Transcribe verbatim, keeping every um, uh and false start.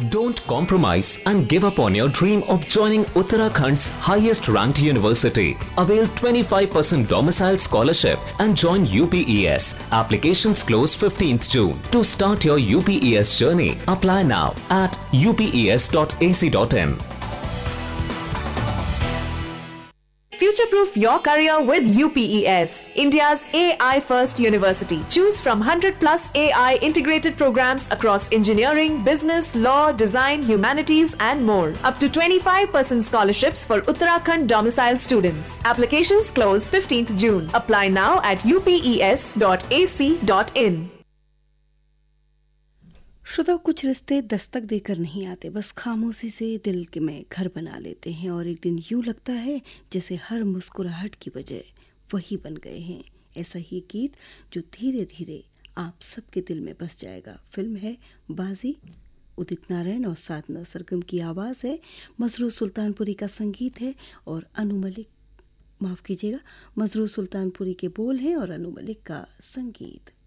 Don't compromise and give up on your dream of joining Uttarakhand's highest ranked university. Avail twenty-five percent domicile scholarship and join U P E S. Applications close fifteenth June. To start your U P E S journey, apply now at u p e s dot a c dot in. Future-proof your career with U P E S, India's A I first university. Choose from one hundred plus A I integrated programs across engineering, business, law, design, humanities and more. Up to twenty-five percent scholarships for Uttarakhand domicile students. Applications close fifteenth June. Apply now at u p e s dot a c dot in. श्रोता, कुछ रिश्ते दस्तक देकर नहीं आते, बस खामोशी से दिल के में घर बना लेते हैं और एक दिन यूं लगता है जैसे हर मुस्कुराहट की वजह वही बन गए हैं। ऐसा ही गीत जो धीरे धीरे आप सबके दिल में बस जाएगा। फिल्म है बाजी। उदित नारायण और साधना सरगम की आवाज़ है, मसरूर सुल्तानपुरी का संगीत है और अनु मलिक, माफ़ कीजिएगा, मसरूर सुल्तानपुरी के बोल हैं और अनु मलिक का संगीत।